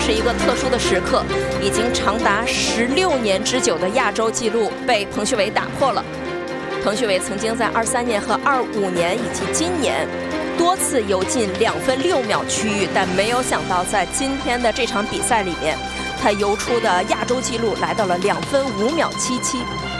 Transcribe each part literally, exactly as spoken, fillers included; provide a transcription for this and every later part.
是一个特殊的时刻，已经长达十六年之久的亚洲纪录被彭旭伟打破了。彭旭伟曾经在二三年和二五年以及今年多次游进两分六秒区域，但没有想到在今天的这场比赛里面，他游出的亚洲纪录来到了两分五秒七七。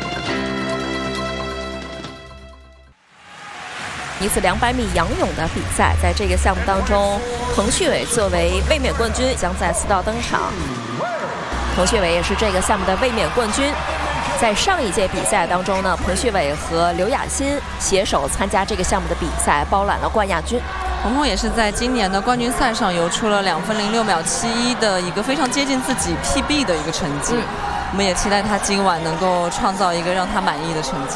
女子两百米仰泳的比赛，在这个项目当中，彭旭伟作为卫冕冠军将再次到登场。彭旭伟也是这个项目的卫冕冠军。在上一届比赛当中呢，彭旭伟和刘雅欣携手参加这个项目的比赛，包揽了冠亚军。 鹏鹏也是在今年的冠军赛上游出了两分零六秒七一的一个非常接近自己 P B 的一个成绩。嗯、我们也期待他今晚能够创造一个让他满意的成绩。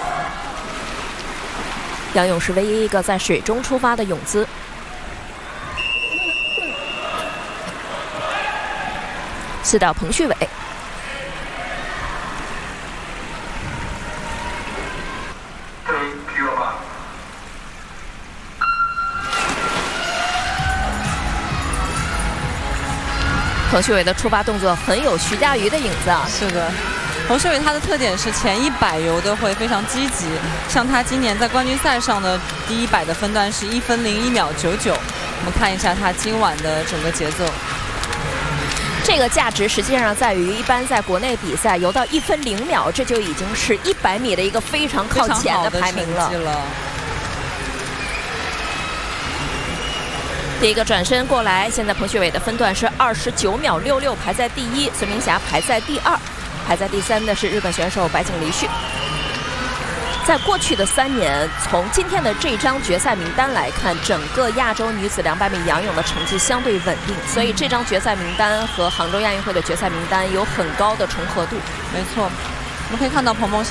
仰泳是唯一一个在水中出发的泳姿。四道彭旭伟。彭旭伟的出发动作很有徐嘉余的影子啊。 是的。彭旭伟他的特点是前一百游的会非常积极，像他今年在冠军赛上的第一百的分段是一分零一秒九九。我们看一下他今晚的整个节奏。 这个价值实际上在于，一般在国内比赛游到一分零秒，这就已经是一百米的一个非常靠前的排名了。第一个转身过来，现在彭旭伟的分段是二十九秒六六，排在第一，孙明霞排在第二。排在第三的是日本选手白井梨绪。在过去的三年，从今天的这张决赛名单来看，整个亚洲女子两百米仰泳的成绩相对稳定，所以这张决赛名单和杭州亚运会的决赛名单有很高的重合度。 没错，我们可以看到鹏鹏。